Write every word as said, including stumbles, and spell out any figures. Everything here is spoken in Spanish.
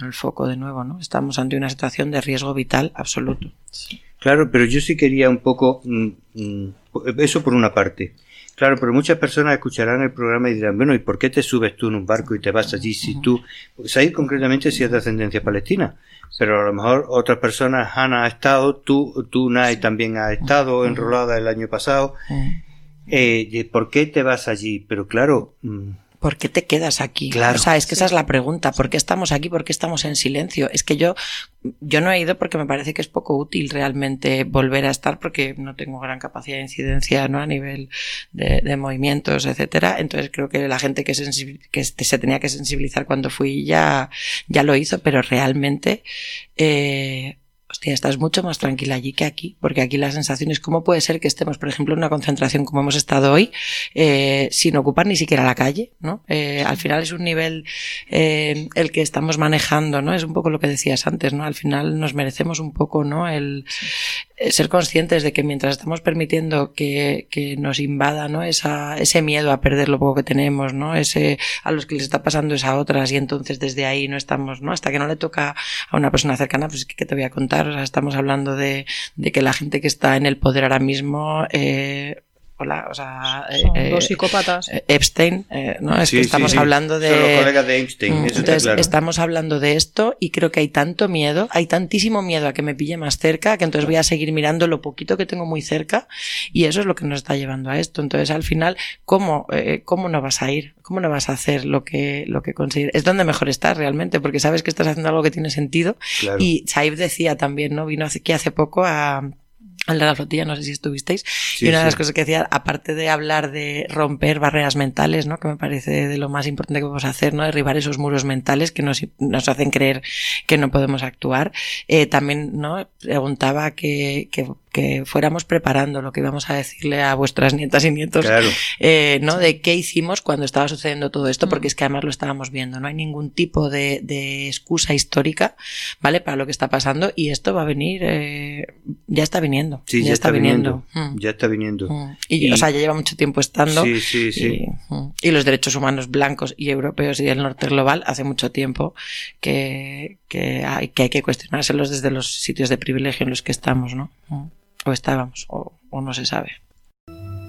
el foco de nuevo, ¿no? Estamos ante una situación de riesgo vital absoluto. Sí. Claro, pero yo sí quería un poco, mm, mm, eso por una parte. Claro, pero muchas personas escucharán el programa y dirán, bueno, ¿y por qué te subes tú en un barco y te vas allí si tú... Pues ahí concretamente sí es de ascendencia palestina, pero a lo mejor otras personas, Hannah ha estado, tú, tú Nay, también has estado enrolada el año pasado. Eh, ¿Por qué te vas allí? Pero claro... ¿Por qué te quedas aquí? Claro. O sea, es que esa es la pregunta. ¿Por qué estamos aquí? ¿Por qué estamos en silencio? Es que yo, yo no he ido porque me parece que es poco útil realmente volver a estar porque no tengo gran capacidad de incidencia, ¿no? A nivel de, de movimientos, etcétera. Entonces creo que la gente que, sensibil, que se tenía que sensibilizar cuando fui ya, ya lo hizo, pero realmente, eh, hostia, estás mucho más tranquila allí que aquí, porque aquí la sensación es cómo puede ser que estemos, por ejemplo, en una concentración como hemos estado hoy, eh, sin ocupar ni siquiera la calle, ¿no? Eh, al final es un nivel eh, el que estamos manejando, ¿no? Es un poco lo que decías antes, ¿no? Al final nos merecemos un poco, ¿no? El eh, ser conscientes de que mientras estamos permitiendo que, que nos invada, ¿no? Esa, ese miedo a perder lo poco que tenemos, ¿no? Ese, a los que les está pasando es a otras y entonces desde ahí no estamos, ¿no? Hasta que no le toca a una persona cercana, pues ¿qué te voy a contar? O sea, estamos hablando de, de que la gente que está en el poder ahora mismo, eh, hola, o sea, son eh, dos psicópatas. Eh, Epstein, eh, ¿no? Es sí, que estamos sí, sí. hablando de... Son los colegas de Epstein, eso Entonces, está claro. Estamos hablando de esto y creo que hay tanto miedo, hay tantísimo miedo a que me pille más cerca, que entonces voy a seguir mirando lo poquito que tengo muy cerca y eso es lo que nos está llevando a esto. Entonces, al final, ¿cómo, eh, cómo no vas a ir? ¿Cómo no vas a hacer lo que, lo que consideres? Es donde mejor estás realmente, porque sabes que estás haciendo algo que tiene sentido. Claro. Y Saif decía también, ¿no? Vino aquí hace poco a... al de la flotilla, no sé si estuvisteis, sí, y una de las sí. cosas que decía, aparte de hablar de romper barreras mentales, ¿no? Que me parece de lo más importante que podemos hacer, ¿no? Derribar esos muros mentales que nos, nos hacen creer que no podemos actuar. Eh, también, ¿no? Preguntaba que, que, que fuéramos preparando lo que íbamos a decirle a vuestras nietas y nietos, Claro. eh, ¿no? De qué hicimos cuando estaba sucediendo todo esto, porque es que además lo estábamos viendo, no hay ningún tipo de, de excusa histórica, ¿vale? Para lo que está pasando y esto va a venir, eh, ya está viniendo. Sí, ya, ya está, está viniendo. viniendo. Mm. Ya está viniendo. Mm. Y, y, o sea, ya lleva mucho tiempo estando. Sí, sí, sí. Y, mm. y los derechos humanos blancos y europeos y del norte global hace mucho tiempo que, que, hay, que hay que cuestionárselos desde los sitios de privilegio en los que estamos, ¿no? Mm. O estábamos, o, o no se sabe.